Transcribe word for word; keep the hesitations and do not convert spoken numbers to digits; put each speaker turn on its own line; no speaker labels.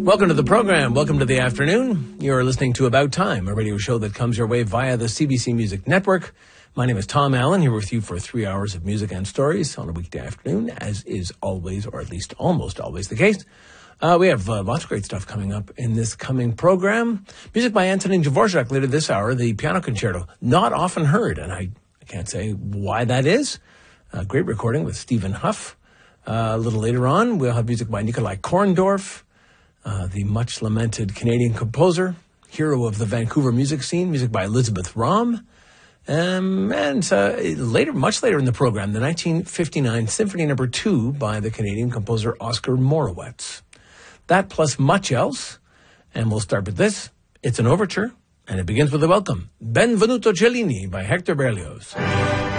Welcome to the program. Welcome to the afternoon. You're listening to About Time, a radio show that comes your way via the C B C Music Network. My name is Tom Allen, here with you for three hours of music and stories on a weekday afternoon, as is always, or at least almost always the case. Uh, we have uh, lots of great stuff coming up in this coming program. Music by Antonin Dvorak later this hour, the piano concerto, not often heard, and I, I can't say why that is. A great recording with Stephen Huff. Uh, a little later on, we'll have music by Nikolai Korndorf, uh, the much-lamented Canadian composer, hero of the Vancouver music scene, music by Elizabeth Rahm. Um, and uh, later, much later in the program, the nineteen fifty-nine Symphony Number Two by the Canadian composer Oscar Morowitz. That plus much else, and we'll start with this. It's an overture, and it begins with a welcome. Benvenuto Cellini by Hector Berlioz.